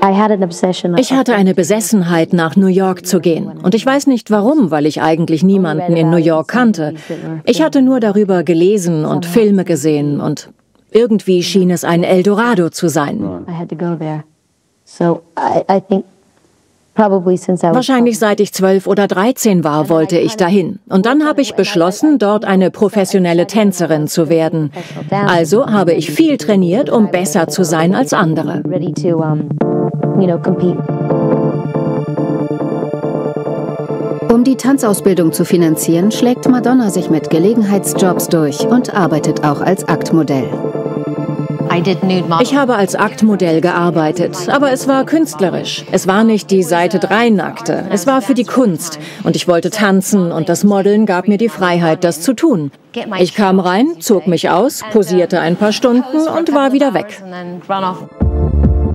Ich hatte eine Besessenheit, nach New York zu gehen. Und ich weiß nicht warum, weil ich eigentlich niemanden in New York kannte. Ich hatte nur darüber gelesen und Filme gesehen und irgendwie schien es ein Eldorado zu sein. Wahrscheinlich seit ich 12 oder 13 war, wollte ich dahin. Und dann habe ich beschlossen, dort eine professionelle Tänzerin zu werden. Also habe ich viel trainiert, um besser zu sein als andere. Um die Tanzausbildung zu finanzieren, schlägt Madonna sich mit Gelegenheitsjobs durch und arbeitet auch als Aktmodell. Ich habe als Aktmodell gearbeitet, aber es war künstlerisch. Es war nicht die Seite 3 Nackte, es war für die Kunst. Und ich wollte tanzen und das Modeln gab mir die Freiheit, das zu tun. Ich kam rein, zog mich aus, posierte ein paar Stunden und war wieder weg.